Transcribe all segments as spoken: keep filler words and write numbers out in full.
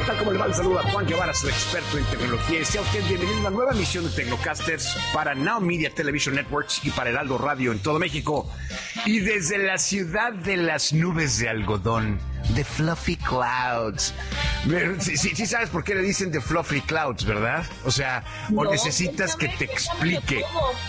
tal? ¿Cómo le va? Un saludo a Juan Guevara, el experto en tecnología. Y sea usted bienvenido a una nueva emisión de Tecnocasters para Now Media Television Networks y para Heraldo Radio en todo México. Y desde la ciudad de las nubes de algodón, The Fluffy Clouds. Sí, sí, sí sabes por qué le dicen The Fluffy Clouds, ¿verdad? O sea, no, o necesitas que te explique.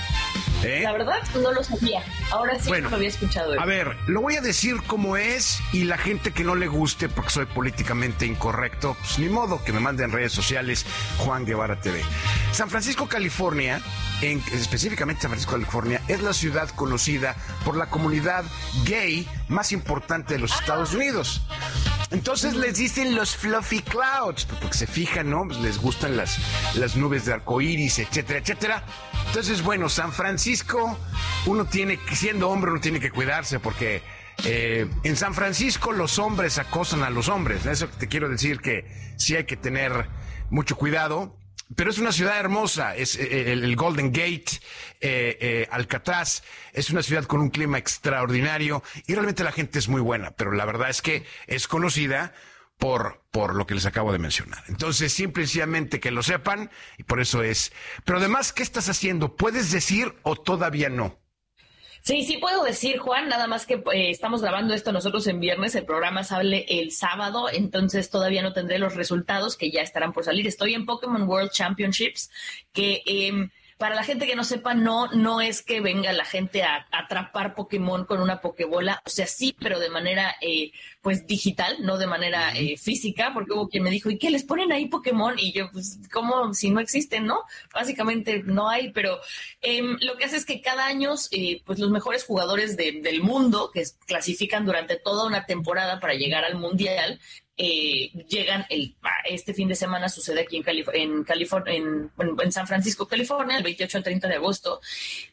¿Eh? La verdad, no lo sabía. Ahora sí bueno, lo había escuchado. A ver, lo voy a decir como es y la gente que no le guste porque soy políticamente incorrecto, pues ni modo que me manden en redes sociales Juan Guevara T V. San Francisco, California, en, específicamente San Francisco, California, es la ciudad conocida por la comunidad gay más importante de los Estados Unidos. Entonces les dicen los Fluffy Clouds, porque se fijan, ¿no? Pues les gustan las, las nubes de arcoíris, etcétera, etcétera. Entonces, bueno, San Francisco, uno tiene que, siendo hombre, uno tiene que cuidarse, porque eh, en San Francisco los hombres acosan a los hombres. Eso te quiero decir que sí hay que tener mucho cuidado. Pero es una ciudad hermosa, es eh, el, el Golden Gate, eh, eh, Alcatraz, es una ciudad con un clima extraordinario y realmente la gente es muy buena, pero la verdad es que es conocida por, por lo que les acabo de mencionar. Entonces, simple y sencillamente que lo sepan y por eso es. Pero además, ¿qué estás haciendo? ¿Puedes decir o todavía no? Sí, sí puedo decir, Juan, nada más que eh, estamos grabando esto nosotros en viernes, el programa sale el sábado, entonces todavía no tendré los resultados que ya estarán por salir. Estoy en Pokémon World Championships, que eh, para la gente que no sepa, no, no es que venga la gente a, a atrapar Pokémon con una Pokébola, o sea, sí, pero de manera eh, pues digital, no de manera eh, física, porque hubo quien me dijo, ¿y qué les ponen ahí Pokémon? Y yo, pues, ¿cómo? Si no existen, ¿no? Básicamente no hay, pero eh, lo que hace es que cada año, eh, pues los mejores jugadores de, del mundo, que clasifican durante toda una temporada para llegar al Mundial, Eh, llegan el este fin de semana, sucede aquí en, Calif- en, Califor- en, en San Francisco, California, el veintiocho al treinta de agosto.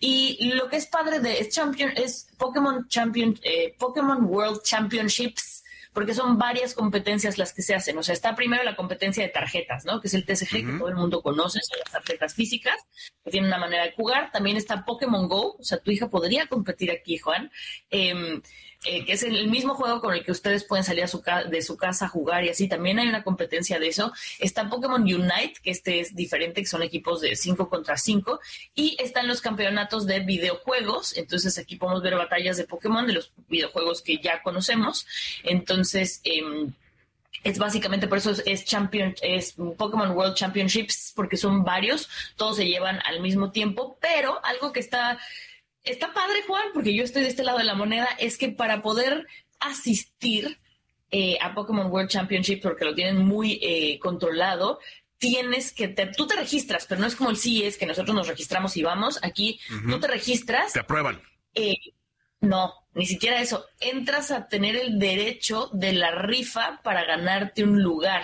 Y lo que es padre de es Champion es Pokémon Champion, eh, Pokémon World Championships, porque son varias competencias las que se hacen. O sea, está primero la competencia de tarjetas, ¿no? Que es el T C G, uh-huh, que todo el mundo conoce, son las tarjetas físicas, que tienen una manera de jugar. También está Pokémon Go, o sea, tu hija podría competir aquí, Juan. Eh, Eh, que es el mismo juego con el que ustedes pueden salir a su ca- de su casa a jugar y así, también hay una competencia de eso. Está Pokémon Unite, que este es diferente, que son equipos de cinco contra cinco, y están los campeonatos de videojuegos, entonces aquí podemos ver batallas de Pokémon, de los videojuegos que ya conocemos, entonces eh, es básicamente por eso es, es Champion, es Pokémon World Championships, porque son varios, todos se llevan al mismo tiempo, pero algo que está Está padre, Juan, porque yo estoy de este lado de la moneda, es que para poder asistir eh, a Pokémon World Championship, porque lo tienen muy eh, controlado, tienes que, te, tú te registras, pero no es como el C E S, que nosotros nos registramos y vamos, aquí uh-huh, tú te registras. Te aprueban. Eh, no, ni siquiera eso, entras a tener el derecho de la rifa para ganarte un lugar.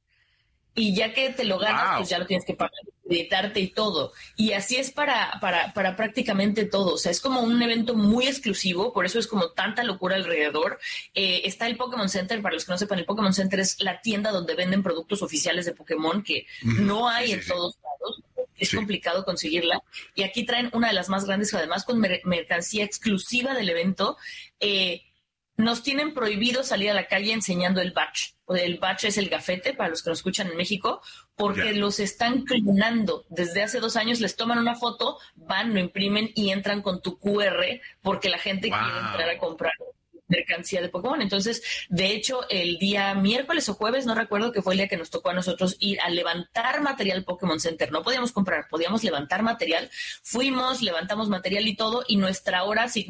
Y ya que te lo ganas, wow, pues ya lo tienes que pagar, editarte y todo. Y así es para, para, para prácticamente todo. O sea, es como un evento muy exclusivo, por eso es como tanta locura alrededor. Eh, está el Pokémon Center, para los que no sepan, el Pokémon Center es la tienda donde venden productos oficiales de Pokémon, que mm, no hay sí, en sí, todos lados. Es sí. complicado conseguirla. Y aquí traen una de las más grandes, además con mer- mercancía exclusiva del evento. Eh, Nos tienen prohibido salir a la calle enseñando el badge. El badge es el gafete, para los que nos escuchan en México, porque yeah. los están clonando. Desde hace dos años les toman una foto, van, lo imprimen y entran con tu Q R, porque la gente wow. quiere entrar a comprar mercancía de Pokémon. Entonces, de hecho, el día miércoles o jueves, no recuerdo, que fue el día que nos tocó a nosotros ir a levantar material Pokémon Center. No podíamos comprar, podíamos levantar material. Fuimos, levantamos material y todo, y nuestra hora